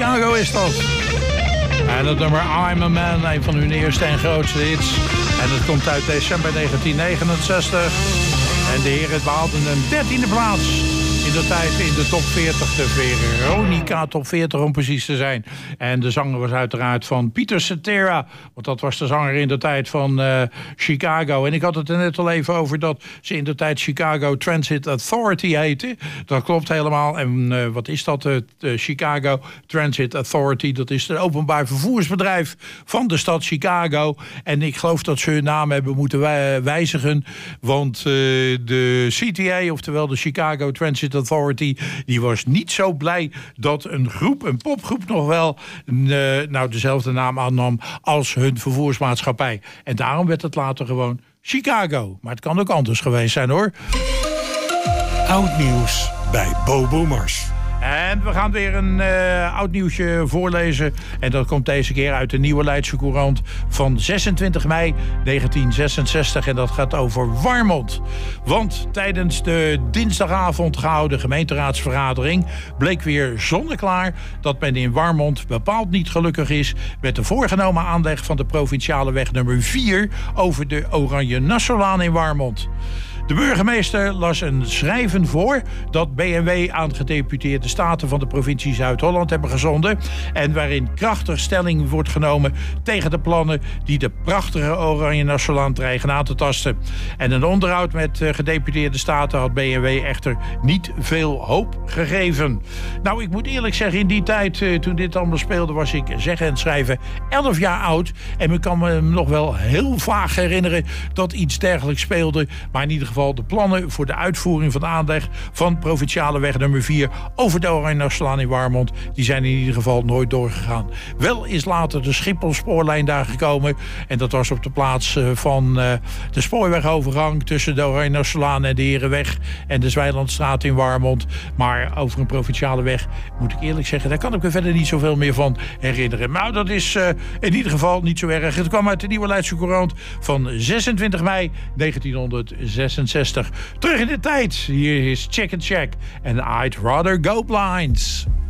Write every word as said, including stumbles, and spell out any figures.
Chicago is dat. En het nummer I'm a Man, een van hun eerste en grootste hits. En het komt uit december negentien negenenzestig. En de heren behaalden een dertiende plaats. In de tijd in de top veertig, de Veronica top veertig om precies te zijn. En de zanger was uiteraard van Peter Cetera. Want dat was de zanger in de tijd van uh, Chicago. En ik had het er net al even over dat ze in de tijd Chicago Transit Authority heette. Dat klopt helemaal. En uh, wat is dat? Het uh, Chicago Transit Authority. Dat is het openbaar vervoersbedrijf van de stad Chicago. En ik geloof dat ze hun naam hebben moeten wij- wijzigen. Want uh, de C T A, oftewel de Chicago Transit Authority, die was niet zo blij dat een groep, een popgroep nog wel uh, nou dezelfde naam aannam als hun vervoersmaatschappij. En daarom werd het later gewoon Chicago. Maar het kan ook anders geweest zijn, hoor. Oud nieuws bij Bobo Mars. En we gaan weer een uh, oud nieuwsje voorlezen. En dat komt deze keer uit de Nieuwe Leidse Courant van zesentwintig mei negentien zesenzestig. En dat gaat over Warmond. Want tijdens de dinsdagavond gehouden gemeenteraadsvergadering bleek weer zonneklaar dat men in Warmond bepaald niet gelukkig is met de voorgenomen aanleg van de provinciale weg nummer vier over de Oranje Nassaulaan in Warmond. De burgemeester las een schrijven voor dat B N W aan gedeputeerde staten van de provincie Zuid-Holland hebben gezonden en waarin krachtig stelling wordt genomen tegen de plannen die de prachtige Oranje Nassaulaan dreigen aan te tasten. En een onderhoud met gedeputeerde staten had B N W echter niet veel hoop gegeven. Nou, ik moet eerlijk zeggen, in die tijd toen dit allemaal speelde was ik zeggen en schrijven elf jaar oud. En ik kan me nog wel heel vaag herinneren dat iets dergelijks speelde, maar in ieder geval de plannen voor de uitvoering van de aanleg van provinciale weg nummer vier over de Oranje Nassaulaan in Warmond, die zijn in ieder geval nooit doorgegaan. Wel is later de Schiphol-spoorlijn daar gekomen en dat was op de plaats van uh, de spoorwegovergang tussen de Oranje Nassaulaan en de Herenweg en de Zwijlandstraat in Warmond. Maar over een provinciale weg, moet ik eerlijk zeggen, daar kan ik me verder niet zoveel meer van herinneren. Maar dat is uh, in ieder geval niet zo erg. Het kwam uit de Nieuwe Leidse Courant van zesentwintig mei negentienhonderdzesenzestig. Terug in de tijd. Hier is Chicken Shack en I'd Rather Go Blind.